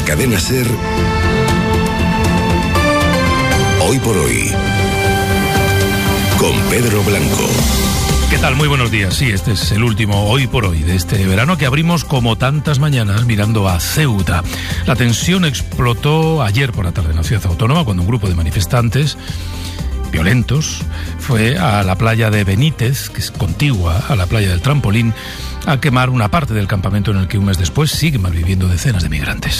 cadena SER, Hoy por Hoy, con Pedro Blanco. ¿Qué tal? Muy buenos días. Sí, este es el último Hoy por Hoy de este verano, que abrimos como tantas mañanas mirando a Ceuta. La tensión explotó ayer por la tarde en la ciudad autónoma cuando un grupo de manifestantes violentos fue a la playa de Benítez, que es contigua a la playa del Trampolín, a quemar una parte del campamento en el que un mes después siguen malviviendo decenas de migrantes.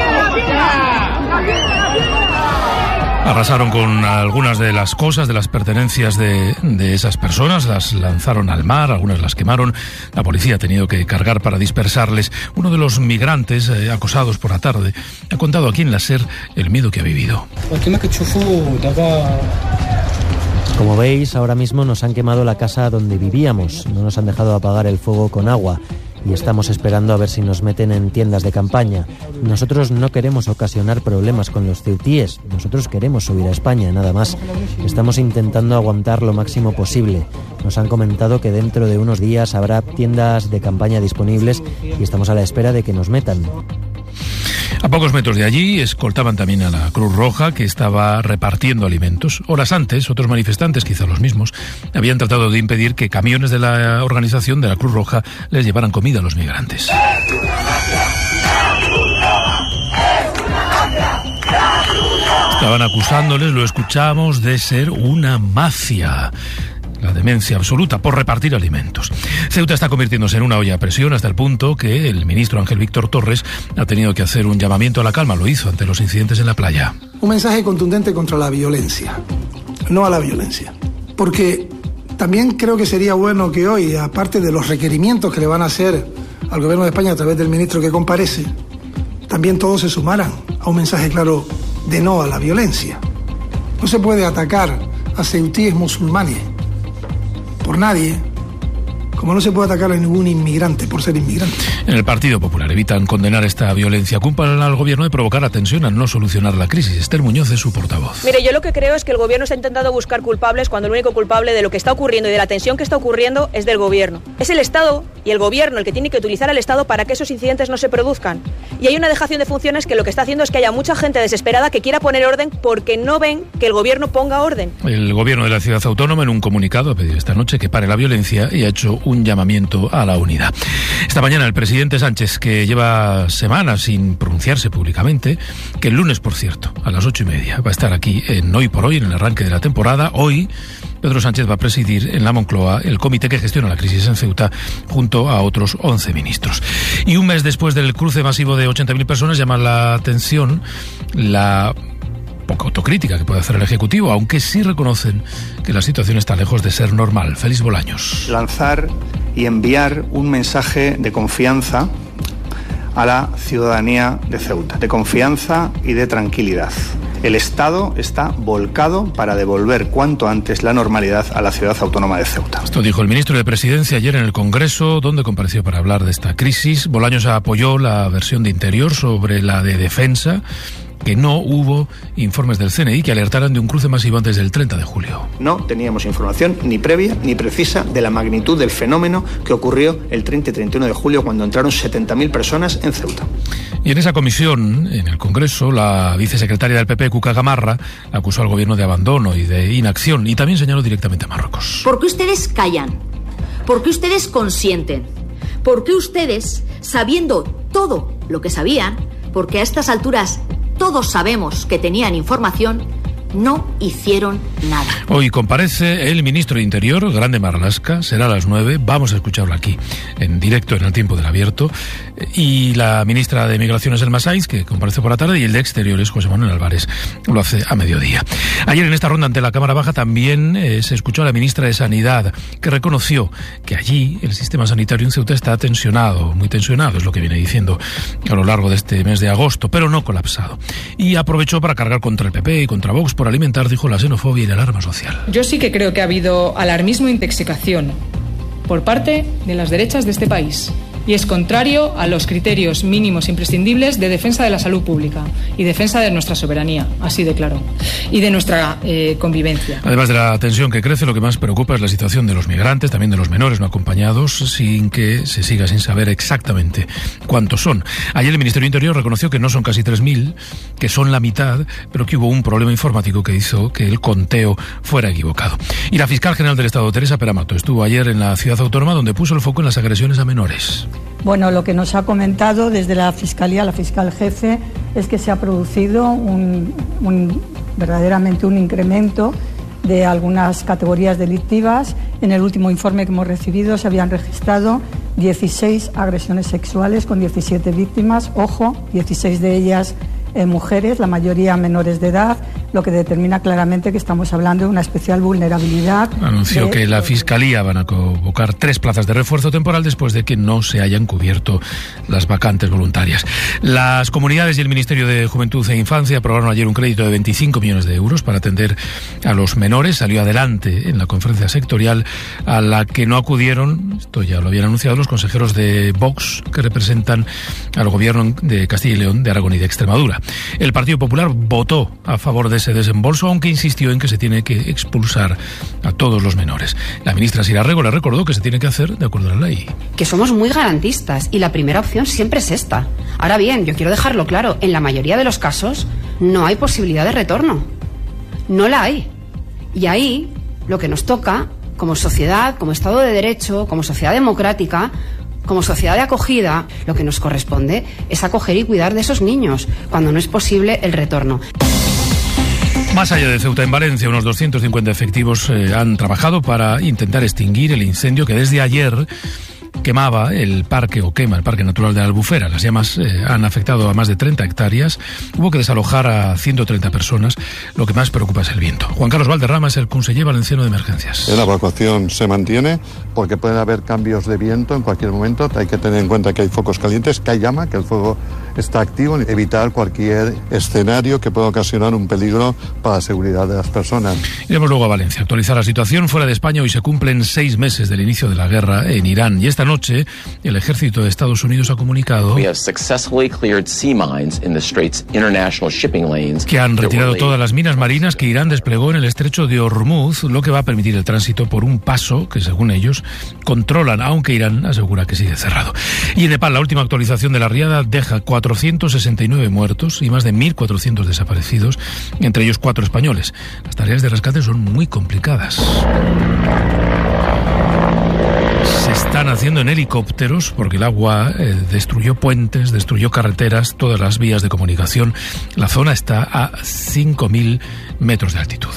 Arrasaron con algunas de las cosas, de las pertenencias de esas personas, las lanzaron al mar, algunas las quemaron. La policía ha tenido que cargar para dispersarles. Uno de los migrantes acosados por la tarde ha contado aquí en la SER el miedo que ha vivido. Como veis, ahora mismo nos han quemado la casa donde vivíamos. No nos han dejado apagar el fuego con agua y estamos esperando a ver si nos meten en tiendas de campaña. Nosotros no queremos ocasionar problemas con los ceutíes. Nosotros queremos subir a España, nada más. Estamos intentando aguantar lo máximo posible. Nos han comentado que dentro de unos días habrá tiendas de campaña disponibles y estamos a la espera de que nos metan. A pocos metros de allí escoltaban también a la Cruz Roja, que estaba repartiendo alimentos. Horas antes, otros manifestantes, quizá los mismos, habían tratado de impedir que camiones de la organización de la Cruz Roja les llevaran comida a los migrantes. Estaban acusándoles, lo escuchamos, de ser una mafia. La demencia absoluta por repartir alimentos. Ceuta está convirtiéndose en una olla a presión hasta el punto que el ministro Ángel Víctor Torres ha tenido que hacer un llamamiento a la calma. Lo hizo ante los incidentes en la playa. Un mensaje contundente contra la violencia, no a la violencia. Porque también creo que sería bueno que hoy, aparte de los requerimientos que le van a hacer al gobierno de España a través del ministro que comparece, también todos se sumaran a un mensaje claro de no a la violencia. No se puede atacar a ceutíes musulmanes por nadie, como no se puede atacar a ningún inmigrante por ser inmigrante. En el Partido Popular evitan condenar esta violencia. Culpan al gobierno de provocar la tensión al no solucionar la crisis. Esther Muñoz es su portavoz. Mire, yo lo que creo es que el gobierno está intentando buscar culpables cuando el único culpable de lo que está ocurriendo y de la tensión que está ocurriendo es del gobierno. Es el Estado y el gobierno el que tiene que utilizar al Estado para que esos incidentes no se produzcan. Y hay una dejación de funciones que lo que está haciendo es que haya mucha gente desesperada que quiera poner orden porque no ven que el gobierno ponga orden. El gobierno de la ciudad autónoma en un comunicado ha pedido esta noche que pare la violencia y ha hecho un llamamiento a la unidad. Esta mañana el presidente Sánchez, que lleva semanas sin pronunciarse públicamente, que el lunes, por cierto, a las 8:30 va a estar aquí en Hoy por Hoy, en el arranque de la temporada. Hoy Pedro Sánchez va a presidir en la Moncloa el comité que gestiona la crisis en Ceuta junto a otros 11 ministros. Y un mes después del cruce masivo de 80.000 personas llama la atención la poca autocrítica que puede hacer el Ejecutivo, aunque sí reconocen que la situación está lejos de ser normal. Félix Bolaños. Lanzar y enviar un mensaje de confianza a la ciudadanía de Ceuta, de confianza y de tranquilidad. El Estado está volcado para devolver cuanto antes la normalidad a la ciudad autónoma de Ceuta. Esto dijo el ministro de Presidencia ayer en el Congreso, donde compareció para hablar de esta crisis. Bolaños apoyó la versión de Interior sobre la de Defensa, que no hubo informes del CNI que alertaran de un cruce masivo antes del 30 de julio. No teníamos información ni previa ni precisa de la magnitud del fenómeno que ocurrió el 30 y 31 de julio cuando entraron 70.000 personas en Ceuta. Y en esa comisión, en el Congreso, la vicesecretaria del PP, Cuca Gamarra, acusó al gobierno de abandono y de inacción y también señaló directamente a Marruecos. ¿Por qué ustedes callan? ¿Por qué ustedes consienten? ¿Por qué ustedes, sabiendo todo lo que sabían, porque a estas alturas todos sabemos que tenían información, no hicieron nada? Hoy comparece el ministro de Interior, Grande Marlaska, será a las 9, vamos a escucharlo aquí, en directo en el tiempo del abierto, y la ministra de Migraciones, Elma Saiz, que comparece por la tarde, y el de Exteriores, José Manuel Álvarez, lo hace a mediodía. Ayer en esta ronda ante la Cámara Baja también se escuchó a la ministra de Sanidad, que reconoció que allí el sistema sanitario en Ceuta está tensionado, muy tensionado, es lo que viene diciendo a lo largo de este mes de agosto, pero no colapsado. Y aprovechó para cargar contra el PP y contra Vox por alimentar, dijo, la xenofobia y la alarma social. Yo sí que creo que ha habido alarmismo e intoxicación por parte de las derechas de este país. y es contrario a los criterios mínimos imprescindibles de defensa de la salud pública y defensa de nuestra soberanía, así de claro, y de nuestra convivencia. Además de la tensión que crece, lo que más preocupa es la situación de los migrantes, también de los menores no acompañados, sin que se siga sin saber exactamente cuántos son. Ayer el Ministerio de Interior reconoció que no son casi 3.000, que son la mitad, pero que hubo un problema informático que hizo que el conteo fuera equivocado. Y la fiscal general del Estado, Teresa Peramato, estuvo ayer en la ciudad autónoma donde puso el foco en las agresiones a menores. Bueno, lo que nos ha comentado desde la Fiscalía, la fiscal jefe, es que se ha producido verdaderamente un incremento de algunas categorías delictivas. En el último informe que hemos recibido se habían registrado 16 agresiones sexuales con 17 víctimas, ojo, 16 de ellas mujeres, la mayoría menores de edad, lo que determina claramente que estamos hablando de una especial vulnerabilidad. Anunció que la Fiscalía van a convocar 3 plazas de refuerzo temporal después de que no se hayan cubierto las vacantes voluntarias. Las comunidades y el Ministerio de Juventud e Infancia aprobaron ayer un crédito de 25 millones de euros para atender a los menores. Salió adelante en la conferencia sectorial a la que no acudieron, esto ya lo habían anunciado, los consejeros de Vox que representan al gobierno de Castilla y León, de Aragón y de Extremadura. El Partido Popular votó a favor de ese desembolso, aunque insistió en que se tiene que expulsar a todos los menores. La ministra Sira Rego le recordó que se tiene que hacer de acuerdo a la ley. Que somos muy garantistas y la primera opción siempre es esta. Ahora bien, yo quiero dejarlo claro, en la mayoría de los casos no hay posibilidad de retorno. No la hay. Y ahí lo que nos toca, como sociedad, como Estado de Derecho, como sociedad democrática, como sociedad de acogida, lo que nos corresponde es acoger y cuidar de esos niños, cuando no es posible el retorno. Más allá de Ceuta, en Valencia, unos 250 efectivos han trabajado para intentar extinguir el incendio que desde ayer quema el Parque Natural de la Albufera. Las llamas han afectado a más de 30 hectáreas. Hubo que desalojar a 130 personas. Lo que más preocupa es el viento. Juan Carlos Valderrama es el conseller valenciano de emergencias. La evacuación se mantiene porque pueden haber cambios de viento en cualquier momento. Hay que tener en cuenta que hay focos calientes, que hay llama, que el fuego está activo. Evitar cualquier escenario que pueda ocasionar un peligro para la seguridad de las personas. Iremos luego a Valencia. Actualizar la situación fuera de España. Hoy se cumplen 6 meses del inicio de la guerra en Irán. Y esta noche el ejército de Estados Unidos ha comunicado que han retirado todas las minas marinas que Irán desplegó en el estrecho de Hormuz, lo que va a permitir el tránsito por un paso que, según ellos, controlan, aunque Irán asegura que sigue cerrado. Y en Nepal, la última actualización de la riada deja 469 muertos y más de 1.400 desaparecidos, entre ellos 4 españoles. Las tareas de rescate son muy complicadas. Se están haciendo en helicópteros porque el agua destruyó puentes, destruyó carreteras, todas las vías de comunicación. La zona está a 5.000 metros de altitud.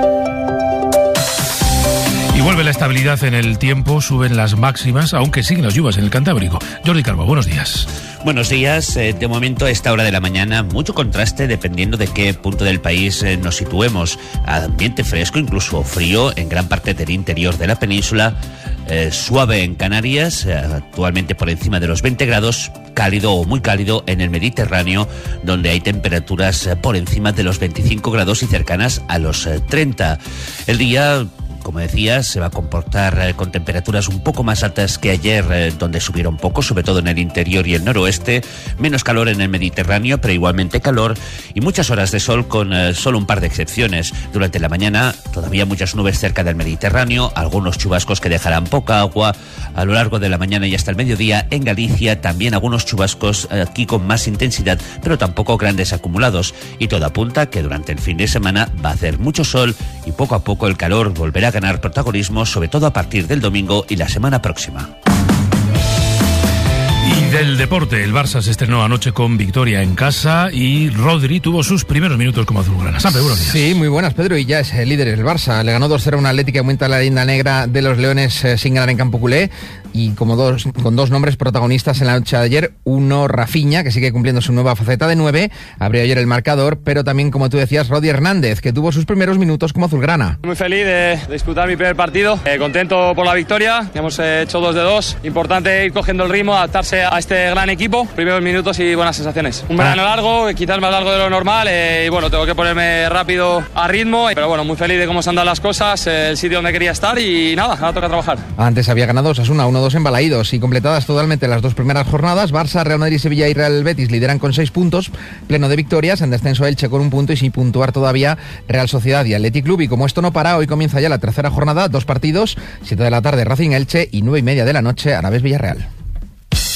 Y vuelve la estabilidad en el tiempo, suben las máximas, aunque siguen las lluvias en el Cantábrico. Jordi Calvo, buenos días. Buenos días. De momento, a esta hora de la mañana, mucho contraste dependiendo de qué punto del país nos situemos. Ambiente fresco, incluso frío, en gran parte del interior de la península. Suave en Canarias, actualmente por encima de los 20 grados, cálido o muy cálido en el Mediterráneo, donde hay temperaturas por encima de los 25 grados y cercanas a los 30. El día, como decía, se va a comportar con temperaturas un poco más altas que ayer, donde subieron poco, sobre todo en el interior y el noroeste. Menos calor en el Mediterráneo, pero igualmente calor, y muchas horas de sol con solo un par de excepciones. Durante la mañana todavía muchas nubes cerca del Mediterráneo, algunos chubascos que dejarán poca agua. A lo largo de la mañana y hasta el mediodía en Galicia también algunos chubascos, aquí con más intensidad, pero tampoco grandes acumulados. Y todo apunta que durante el fin de semana va a hacer mucho sol y poco a poco el calor volverá a ganar protagonismo, sobre todo a partir del domingo y la semana próxima. Y del deporte, el Barça se estrenó anoche con victoria en casa y Rodri tuvo sus primeros minutos como azulgrana. Sampe, buenos días. Sí, muy buenas, Pedro, y ya es el líder el Barça. Le ganó 2-0 a un Atlético que aumenta la leyenda negra de los Leones sin ganar en Campo Culé, y con dos nombres protagonistas en la noche de ayer. Uno, Rafinha, que sigue cumpliendo su nueva faceta de 9, abrió ayer el marcador, pero también, como tú decías, Rodi Hernández, que tuvo sus primeros minutos como azulgrana. Muy feliz de disputar mi primer partido, contento por la victoria, hemos hecho 2 de 2, importante ir cogiendo el ritmo, adaptarse a este gran equipo, primeros minutos y buenas sensaciones. Un verano largo, quizás más largo de lo normal, y bueno, tengo que ponerme rápido a ritmo, pero bueno, muy feliz de cómo se han dado las cosas, el sitio donde quería estar y nada, ahora toca trabajar. Antes había ganado Osasuna 1-2 en Balaídos y completadas totalmente las 2 primeras jornadas, Barça, Real Madrid, Sevilla y Real Betis lideran con 6 puntos, pleno de victorias, en descenso Elche con 1 punto y sin puntuar todavía Real Sociedad y Athletic Club. Y como esto no para, hoy comienza ya la tercera jornada, 2 partidos, 7 de la tarde Racing Elche y 9:30 de la noche Alavés Villarreal.